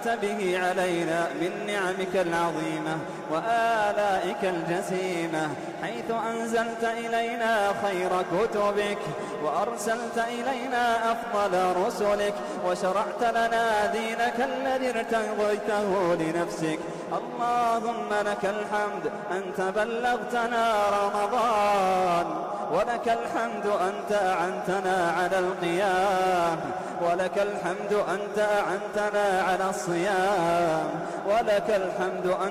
أنعمت به علينا من نعمك العظيمة وآلائك الجسيمة، حيث أنزلت إلينا خير كتبك وأرسلت إلينا أفضل رسلك وشرعت لنا دينك الذي ارتضيته لنفسك. اللهم لك الحمد أنت بلغتنا رمضان، ولك الحمد أنت أعنتنا على القيام، ولك الحمد أنت أعنتنا على الصيام، ولك الحمد